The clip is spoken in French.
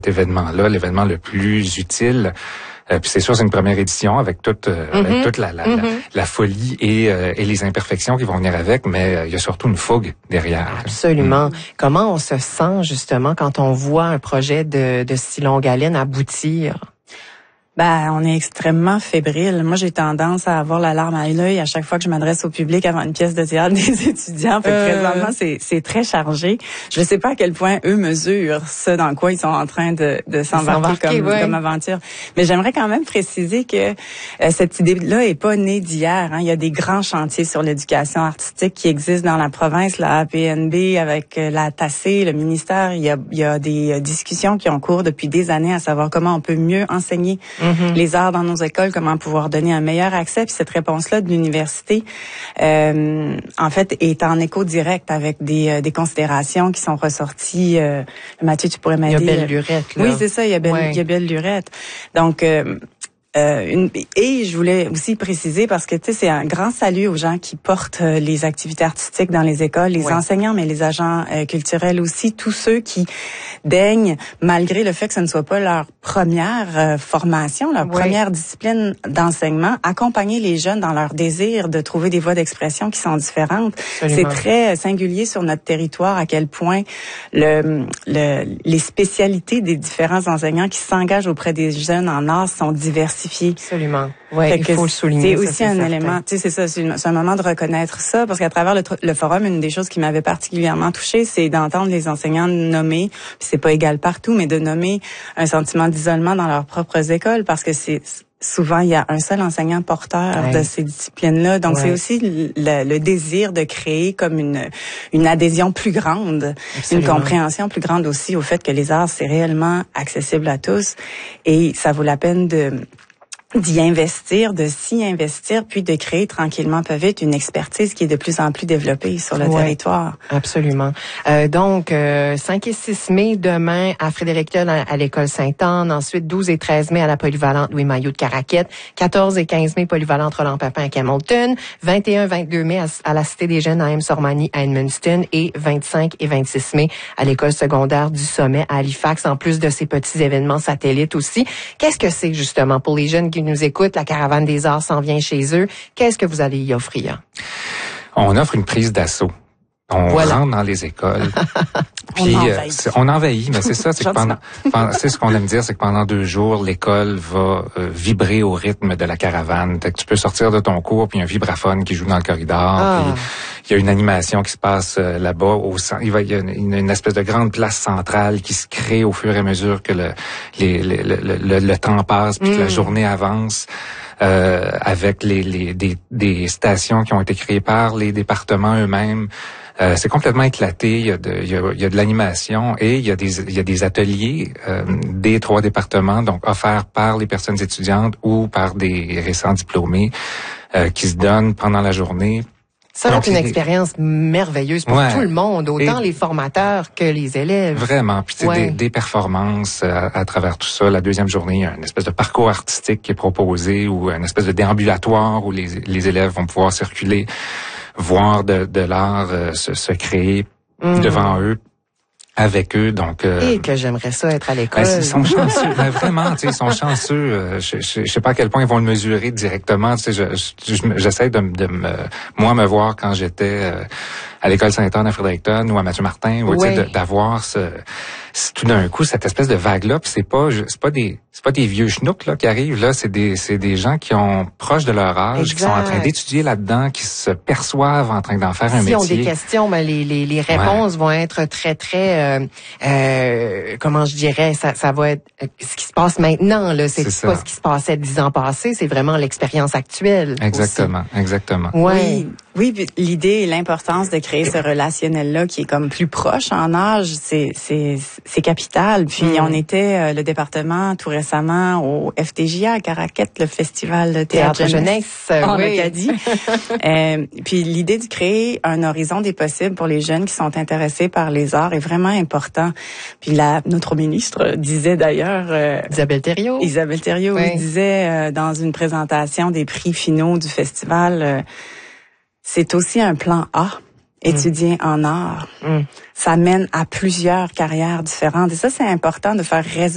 événement-là, l'événement le plus utile. Puis c'est sûr, c'est une première édition avec toute la folie et les imperfections qui vont venir avec, mais il y a surtout une fougue derrière. Absolument. Comment on se sent justement quand on voit un projet de si longue haleine aboutir? On est extrêmement fébrile. Moi, j'ai tendance à avoir la larme à l'œil à chaque fois que je m'adresse au public avant une pièce de théâtre des étudiants. Fait que présentement, c'est très chargé. Je sais pas à quel point eux mesurent ce dans quoi ils sont en train de s'embarquer comme aventure. Mais j'aimerais quand même préciser que cette idée-là est pas née d'hier. Il y a des grands chantiers sur l'éducation artistique qui existent dans la province, la APNB avec la TACé, le ministère. Il y a des discussions qui ont cours depuis des années à savoir comment on peut mieux enseigner les arts dans nos écoles, comment pouvoir donner un meilleur accès. Puis cette réponse-là de l'université, en fait, est en écho direct avec des considérations qui sont ressorties. Mathieu, tu pourrais m'aider. Il y a Belle-Lurette, là. Oui, c'est ça, il y a Belle-Lurette. Donc, et je voulais aussi préciser parce que tu sais c'est un grand salut aux gens qui portent les activités artistiques dans les écoles, les enseignants mais les agents culturels aussi, tous ceux qui daignent malgré le fait que ce ne soit pas leur première formation, leur première discipline d'enseignement, accompagner les jeunes dans leur désir de trouver des voies d'expression qui sont différentes. Absolument. C'est très singulier sur notre territoire à quel point les spécialités des différents enseignants qui s'engagent auprès des jeunes en arts sont diversifiées. Absolument. Ouais, il faut le souligner. C'est aussi un élément, tu sais, c'est ça, c'est un moment de reconnaître ça, parce qu'à travers le forum, une des choses qui m'avait particulièrement touchée, c'est d'entendre les enseignants nommer, puis c'est pas égal partout, mais de nommer un sentiment d'isolement dans leurs propres écoles, parce que c'est souvent, il y a un seul enseignant porteur de ces disciplines-là. Donc, c'est aussi le désir de créer comme une adhésion plus grande, une compréhension plus grande aussi au fait que les arts, c'est réellement accessible à tous. Et ça vaut la peine d'y investir, de s'y investir, puis de créer tranquillement pas vite une expertise qui est de plus en plus développée sur le territoire. Absolument. Donc, 5 et 6 mai, demain, à Frédéric-Tulle, à l'École Sainte-Anne. Ensuite, 12 et 13 mai, à la Polyvalente Louis Mailloux de Caraquette. 14 et 15 mai, Polyvalente Roland-Papin à Hamilton. 21-22 mai, à la Cité des Jeunes à M-Sormani à Edmundston. Et 25 et 26 mai, à l'École secondaire du Sommet à Halifax, en plus de ces petits événements satellites aussi. Qu'est-ce que c'est, justement, pour les jeunes qui nous écoutent, la Caravane des Arts s'en vient chez eux. Qu'est-ce que vous allez y offrir? On offre une prise d'assaut. On rentre dans les écoles. Puis on envahit, mais c'est ça, c'est que c'est ce qu'on aime dire, c'est que pendant 2 jours, l'école va vibrer au rythme de la caravane. Fait que tu peux sortir de ton cours, puis il y a un vibraphone qui joue dans le corridor, puis il y a une animation qui se passe là-bas. Il y a une espèce de grande place centrale qui se crée au fur et à mesure que le temps passe, puis que la journée avance. Avec des stations qui ont été créées par les départements eux-mêmes. C'est complètement éclaté. Il y a de l'animation et il y a des ateliers des 3 départements, donc offerts par les personnes étudiantes ou par des récents diplômés qui se donnent pendant la journée. Ça va être une expérience merveilleuse pour tout le monde, autant les formateurs que les élèves. Vraiment. Puis des performances à travers tout ça. La deuxième journée, il y a une espèce de parcours artistique qui est proposé ou une espèce de déambulatoire où les élèves vont pouvoir circuler, voir de l'art se créer devant eux. Avec eux, donc. Et que j'aimerais ça être à l'école. Ils sont chanceux, vraiment, tu sais, ils sont chanceux. Je sais pas à quel point ils vont le mesurer directement. Tu sais, j'essaie de me voir quand j'étais à l'école Sainte-Anne à Fredericton ou à Mathieu Martin, ou tu sais, d'avoir tout d'un coup cette espèce de vague là. Puis c'est pas des vieux schnouks là qui arrivent là. C'est des gens qui ont proche de leur âge, qui sont en train d'étudier là-dedans, qui se perçoivent en train d'en faire un métier. Si ont des questions, ben les réponses vont être très comment je dirais, ça va être ce qui se passe maintenant là. C'est pas ce qui se passait 10 ans passés. C'est vraiment l'expérience actuelle. Exactement. Oui, l'idée et l'importance de créer ce relationnel-là qui est comme plus proche en âge, c'est capital. Puis on était le département tout récemment au FTJA à Caraquette, le festival de théâtre jeunesse en Acadie. Puis l'idée de créer un horizon des possibles pour les jeunes qui sont intéressés par les arts est vraiment important. Puis notre ministre disait d'ailleurs Isabelle Thériault disait dans une présentation des prix finaux du festival c'est aussi un plan A, étudier en art. Ça mène à plusieurs carrières différentes. Et ça, c'est important de faire